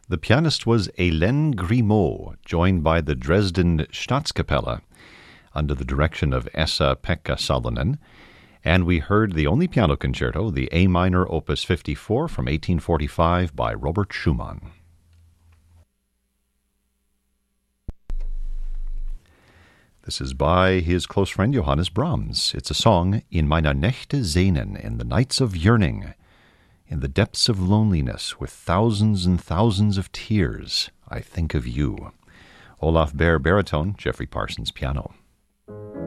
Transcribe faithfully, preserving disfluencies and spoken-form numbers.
The pianist was Hélène Grimaud, joined by the Dresden Staatskapelle under the direction of Esa-Pekka Salonen, and we heard the only piano concerto, the A minor opus fifty-four from eighteen forty-five by Robert Schumann. This is by his close friend Johannes Brahms. It's a song, In meine Nächte sehnen, in the nights of yearning, in the depths of loneliness, with thousands and thousands of tears, I think of you. Olaf Baer baritone, Jeffrey Parsons piano.